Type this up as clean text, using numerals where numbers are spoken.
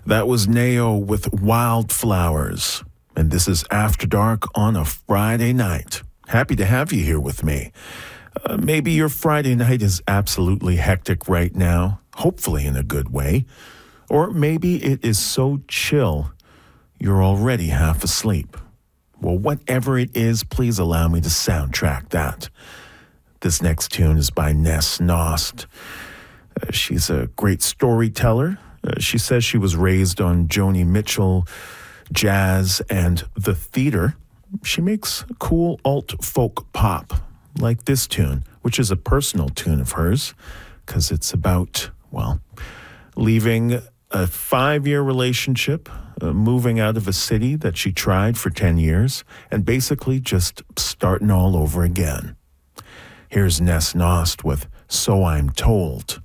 That was Nao with Wildflowers. And this is After Dark on a Friday night. Happy to have you here with me. Maybe your Friday night is absolutely hectic right now, hopefully in a good way. Or maybe it is so chill you're already half asleep. Well, whatever it is, please allow me to soundtrack that. This next tune is by Ness Nost. She's a great storyteller. She says she was raised on Joni Mitchell, jazz, and the theater. She makes cool alt-folk pop, like this tune, which is a personal tune of hers, because it's about, well, leaving a 5-year relationship, moving out of a city that she tried for 10 years, and basically just starting all over again. Here's Ness Nost with So I'm Told.